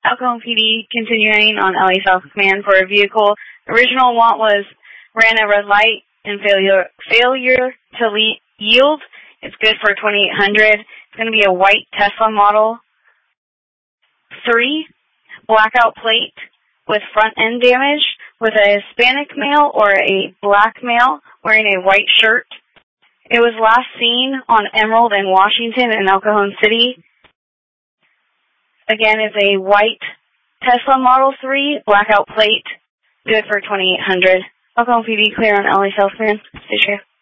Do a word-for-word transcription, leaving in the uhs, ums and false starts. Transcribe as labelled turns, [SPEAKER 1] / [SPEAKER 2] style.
[SPEAKER 1] El Cajon P D continuing on L A South Command for a vehicle. Original want was ran a red light and failure failure to le- yield. It's good for twenty-eight hundred. It's going to be a white Tesla Model three, blackout plate with front end damage, with a Hispanic male or a black male wearing a white shirt. It was last seen on Emerald and Washington in El Cajon City. Again, it's a white Tesla Model three, blackout plate, good for twenty-eight hundred. El Cajon P D clear on L A South Command. Stay safe.